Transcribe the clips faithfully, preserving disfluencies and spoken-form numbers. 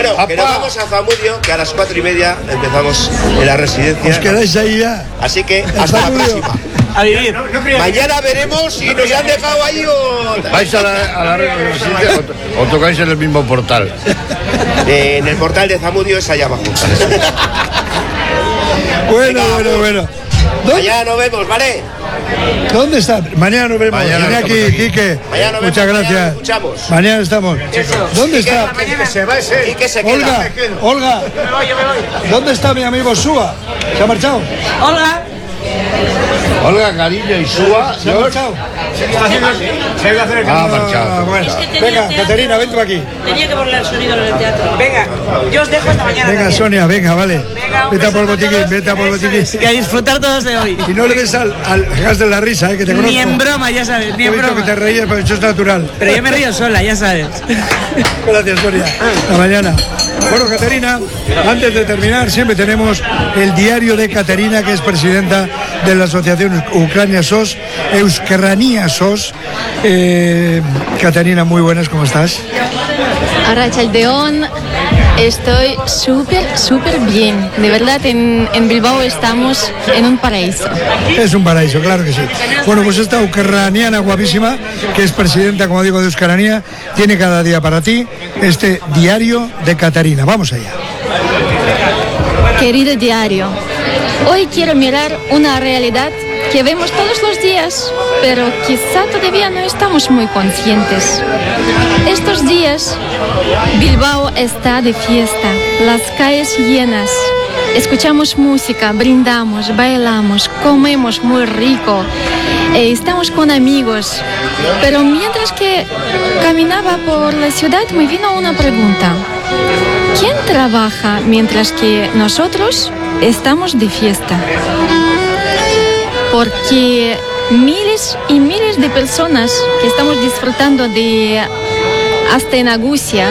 Bueno, que nos vamos a Zamudio, que a las cuatro y media empezamos en la residencia. ¿Os quedáis ahí ya? Así que hasta la próxima. A vivir. Mañana veremos si nos han dejado ahí o... ¿Vais a la, a la residencia o, o tocáis en el mismo portal? Eh, en el portal de Zamudio es allá abajo. Bueno, bueno, bueno. Mañana nos vemos, ¿vale? ¿Dónde está? Mañana nos vemos. Mañana Mañana aquí, aquí. Quique. Mañana nos Muchas vemos, gracias. mañana escuchamos. Mañana estamos. ¿Dónde está? Que se va ese. Y que se queda. Olga, Olga. Me voy, yo me voy. ¿Dónde está mi amigo Súa? ¿Se ha marchado? Olga. Olga, cariño y Súa. ¿Se ha marchado? Ah, marchado. Ah, bueno. Es que tenía Venga, teatro. Caterina, ven tú aquí. Tenía que ponerle el sonido en el teatro. Venga, yo os dejo hasta mañana. Venga, también. Sonia, venga, vale. Venga, un Vete a beso por el a botiquín, todos. vete a por el Eso botiquín. es. Y a disfrutar todos de hoy. Y no le des al, al gas de la risa, eh, que te conozco. Ni en broma, ya sabes, ni He en visto que broma. te reías, pero eso es natural. Pero yo me río sola, ya sabes. Gracias, Sonia. Hasta mañana. Bueno, Caterina, antes de terminar, siempre tenemos el diario de Caterina, que es presidenta de la asociación Ucrania S O S, Euskarania S O S. Eh, Caterina, muy buenas, ¿cómo estás? Arrachaldeón, estoy súper, súper bien. De verdad, en, en Bilbao estamos en un paraíso. Es un paraíso, claro que sí. Bueno, pues esta ucraniana guapísima, que es presidenta, como digo, de Euskarania, tiene cada día para ti este diario de Caterina. Vamos allá. Querido diario, hoy quiero mirar una realidad que vemos todos los días, pero quizá todavía no estamos muy conscientes. Estos días, Bilbao está de fiesta, las calles llenas. Escuchamos música, brindamos, bailamos, comemos muy rico, eh, estamos con amigos. Pero mientras que caminaba por la ciudad me vino una pregunta. ¿Quién trabaja mientras que nosotros estamos de fiesta? Porque miles y miles de personas que estamos disfrutando de hasta en Agusia,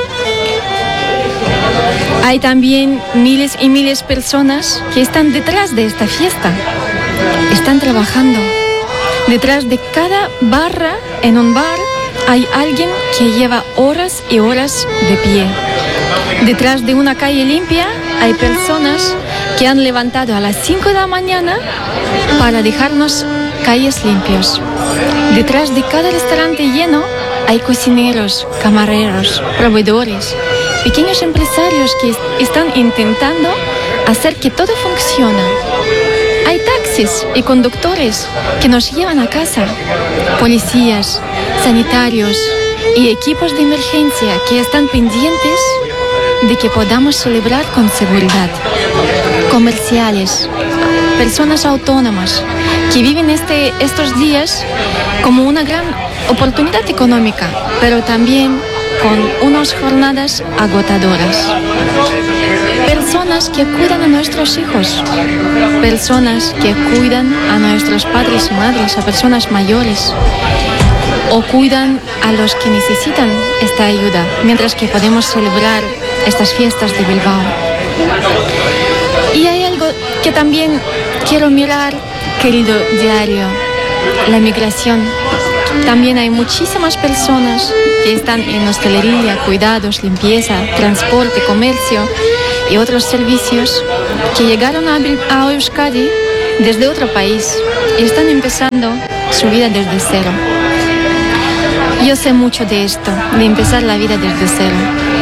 hay también miles y miles de personas que están detrás de esta fiesta, están trabajando. Detrás de cada barra en un bar hay alguien que lleva horas y horas de pie. Detrás de una calle limpia hay personas que han levantado a las cinco de la mañana para dejarnos calles limpias. Detrás de cada restaurante lleno hay cocineros, camareros, proveedores, pequeños empresarios que están intentando hacer que todo funcione. Hay taxis y conductores que nos llevan a casa, policías, sanitarios y equipos de emergencia que están pendientes de que podamos celebrar con seguridad. Comerciales, personas autónomas que viven este, estos días como una gran oportunidad económica, pero también con unas jornadas agotadoras. Personas que cuidan a nuestros hijos, personas que cuidan a nuestros padres y madres, a personas mayores, o cuidan a los que necesitan esta ayuda, mientras que podemos celebrar estas fiestas de Bilbao. Y hay algo que también quiero mirar, querido diario, la migración. También hay muchísimas personas que están en hostelería, cuidados, limpieza, transporte, comercio y otros servicios que llegaron a, a Euskadi desde otro país y están empezando su vida desde cero. Yo sé mucho de esto, de empezar la vida desde cero.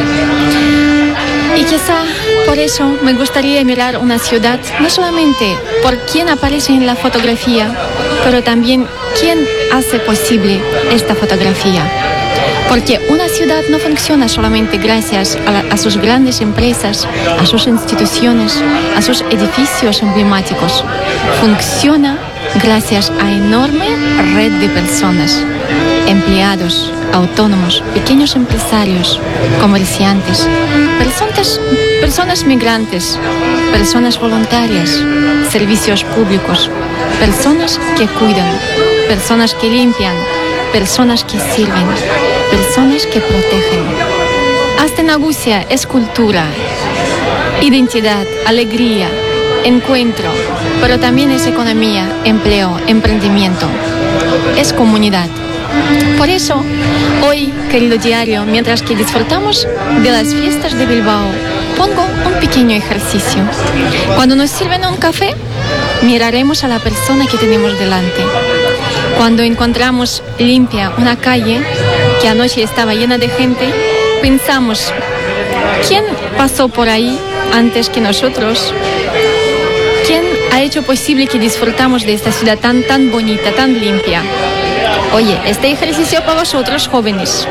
Y quizá por eso me gustaría mirar una ciudad, no solamente por quién aparece en la fotografía, pero también quién hace posible esta fotografía. Porque una ciudad no funciona solamente gracias a, la, a sus grandes empresas, a sus instituciones, a sus edificios emblemáticos. Funciona gracias a enorme red de personas, empleados, autónomos, pequeños empresarios, comerciantes, personas, personas migrantes, personas voluntarias, servicios públicos, personas que cuidan, personas que limpian, personas que sirven, personas que protegen. Hasta en Agusia es cultura, identidad, alegría, encuentro, pero también es economía, empleo, emprendimiento. Es comunidad. Por eso, hoy, querido diario, mientras que disfrutamos de las fiestas de Bilbao, pongo un pequeño ejercicio. Cuando nos sirven un café, miraremos a la persona que tenemos delante. Cuando encontramos limpia una calle que anoche estaba llena de gente, pensamos, ¿quién pasó por ahí antes que nosotros? ¿Quién ha hecho posible que disfrutamos de esta ciudad tan, tan bonita, tan limpia? Oye, este ejercicio para vosotros, jóvenes.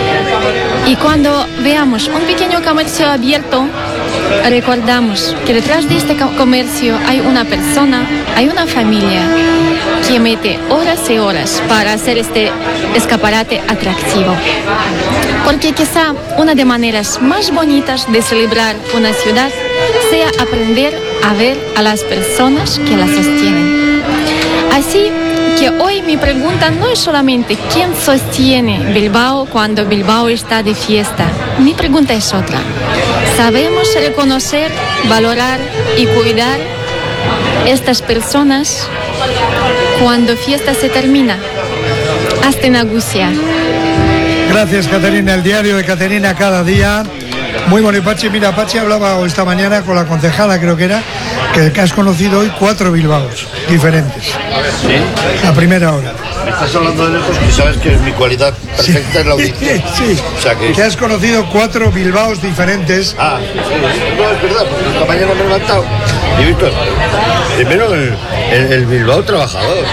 Y cuando veamos un pequeño comercio abierto, recordamos que detrás de este comercio hay una persona, hay una familia que mete horas y horas para hacer este escaparate atractivo. Porque quizá una de maneras más bonitas de celebrar una ciudad sea aprender a ver a las personas que la sostienen. Así que hoy mi pregunta no es solamente quién sostiene Bilbao cuando Bilbao está de fiesta. Mi pregunta es otra. ¿Sabemos reconocer, valorar y cuidar estas personas cuando fiesta se termina? Hasta Nagusia. Gracias, Caterina. El diario de Caterina cada día. Muy bueno, y Pachi, mira, Pachi hablaba esta mañana con la concejala, creo que era, que, que has conocido hoy cuatro Bilbaos diferentes. ¿Sí? A primera hora. Me estás hablando de lejos, que sabes que es mi cualidad perfecta en la audición. Sí, O sea que... que has conocido cuatro Bilbaos diferentes. Ah, sí, no, es verdad, porque esta mañana me he levantado y he visto, primero el, el, el Bilbao trabajador.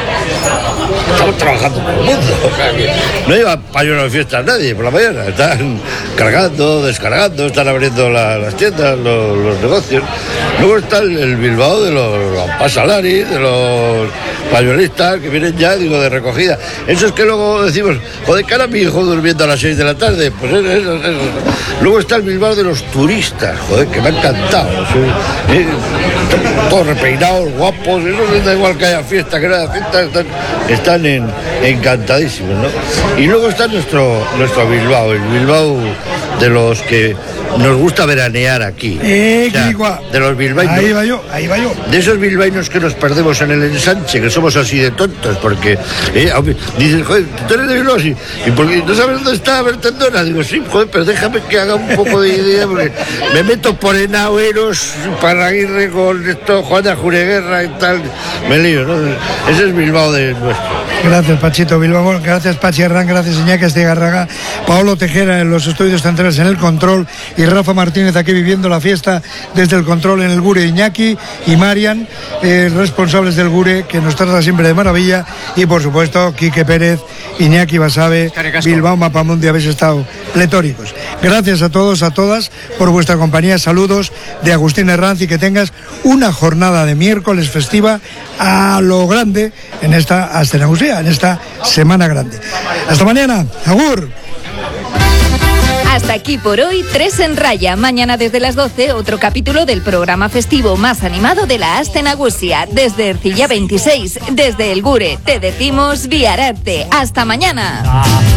Estamos trabajando todo el mundo, o sea que no lleva pañuelo de fiesta a nadie por la mañana, están cargando, descargando, están abriendo la, las tiendas, los, los negocios. Luego está el, el Bilbao de los pasalaris, de los pañuelistas que vienen ya, digo, de recogida. Eso es que luego decimos, joder, cara mi hijo durmiendo a las seis de la tarde, pues eso, eso, eso. Luego está el Bilbao de los turistas, joder, que me ha encantado. ¿Sí? ¿Eh? Todos repeinados, guapos, eso les da igual que haya fiesta, que no haya fiesta, están, están en, encantadísimos, ¿no? Y luego está nuestro, nuestro Bilbao, el Bilbao de los que nos gusta veranear aquí. Eh, O sea, igual. de los bilbaínos. Ahí va yo, ahí va yo. De esos bilbaínos que nos perdemos en el ensanche, que somos así de tontos, porque eh, dices, joder, tú eres de Bilbao, sí, y porque no sabes dónde está Bertendona. Digo, sí, joder, pero déjame que haga un poco de idea, porque me meto por Enahueros, Parraguirre con esto, Juana Jureguerra y tal, me lío, ¿no? Ese es Bilbao de nuestro. Gracias, Pachito Bilbao, gracias, Pachi Herrán, gracias, Iñaki Astigarraga, Paolo Tejera en los estudios centrales en el control y Rafa Martínez aquí viviendo la fiesta desde el control en el Gure, Iñaki y Marian, eh, responsables del Gure, que nos trata siempre de maravilla, y por supuesto, Quique Pérez, Iñaki Basabe, Bilbao Mapamundi, habéis estado pletóricos. Gracias a todos, a todas, por vuestra compañía, saludos de Agustín Herranz y que tengas una jornada de miércoles festiva a lo grande en esta Astenagusía, en esta semana grande. Hasta mañana, agur. Hasta aquí por hoy, Tres en Raya. Mañana desde las doce, otro capítulo del programa festivo más animado de la Aste Nagusia. Desde Ercilla veintiséis, desde el Gure, te decimos Viararte. Hasta mañana.